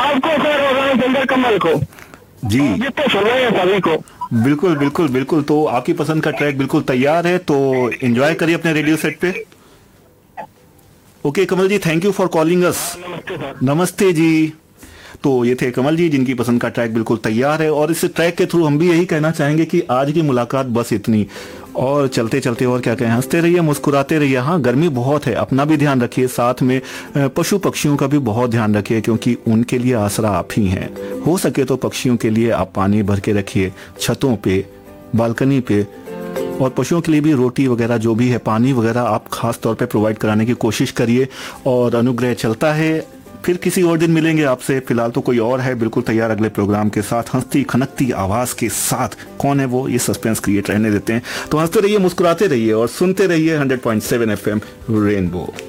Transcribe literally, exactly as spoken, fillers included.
आपको सर और रामचंद्र कमल को जी जितने सुन रहे हैं सभी को। बिल्कुल बिल्कुल बिल्कुल। तो आपकी पसंद का ट्रैक बिल्कुल तैयार है, तो एंजॉय करिए अपने रेडियो सेट पे। Okay Kamal ji, thank you for calling us. नमस्ते सर। नमस्ते जी। तो ये थे कमल जी जिनकी पसंद का ट्रैक बिल्कुल तैयार है, और इस ट्रैक के थ्रू हम भी यही कहना चाहेंगे कि आज की मुलाकात बस इतनी, और चलते चलते और क्या कहें, हंसते रहिए, मुस्कुराते रहिए। हाँ गर्मी बहुत है, अपना भी ध्यान रखिए, साथ में पशु पक्षियों का भी बहुत ध्यान रखिए, क्योंकि उनके लिए आसरा आप ही हैं। हो सके तो पक्षियों के लिए आप पानी भर के रखिए छतों पे, बालकनी पे, और पशुओं के लिए भी रोटी वगैरह जो भी है, पानी वगैरह आप खास तौर पे प्रोवाइड कराने की कोशिश करिए। और अनुग्रह चलता है, फिर किसी और दिन मिलेंगे आपसे। फिलहाल तो कोई और है बिल्कुल तैयार अगले प्रोग्राम के साथ, हंसती खनकती आवाज के साथ। कौन है वो, ये सस्पेंस क्रिएट रहने देते हैं। तो हंसते रहिए, मुस्कुराते रहिए और सुनते रहिए hundred point seven F M rainbow.